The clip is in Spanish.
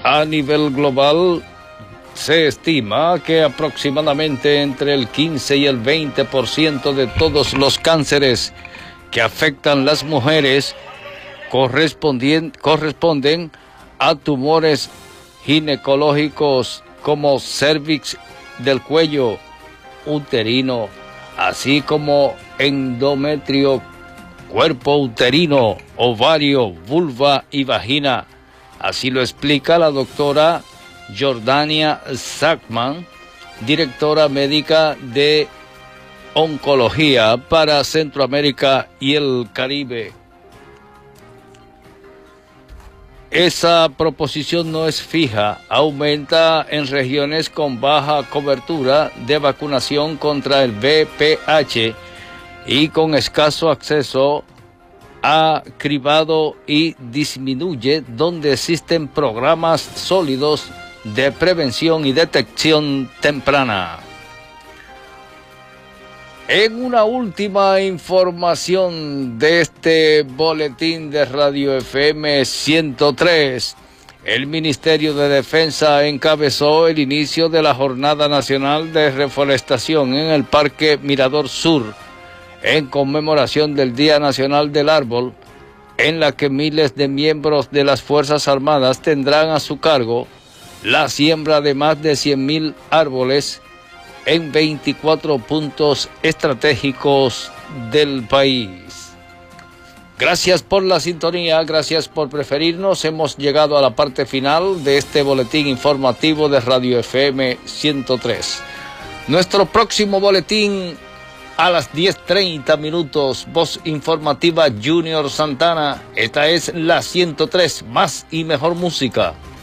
A nivel global, se estima que aproximadamente entre el 15 y el 20% de todos los cánceres que afectan las mujeres corresponden a tumores ginecológicos como cervix del cuello uterino, así como endometrio, cuerpo uterino, ovario, vulva y vagina. Así lo explica la doctora Jordania Sackman, directora médica de oncología para Centroamérica y el Caribe. Esa proposición no es fija, aumenta en regiones con baja cobertura de vacunación contra el VPH y con escaso acceso a cribado y disminuye donde existen programas sólidos de prevención y detección temprana. En una última información de este boletín de Radio FM 103, el Ministerio de Defensa encabezó el inicio de la Jornada Nacional de Reforestación en el Parque Mirador Sur, en conmemoración del Día Nacional del Árbol, en la que miles de miembros de las Fuerzas Armadas tendrán a su cargo la siembra de más de 100.000 árboles en 24 puntos estratégicos del país. Gracias por la sintonía, gracias por preferirnos. Hemos llegado a la parte final de este boletín informativo de Radio FM 103. Nuestro próximo boletín a las 10:30 minutos, voz informativa Junior Santana. Esta es la 103, más y mejor música.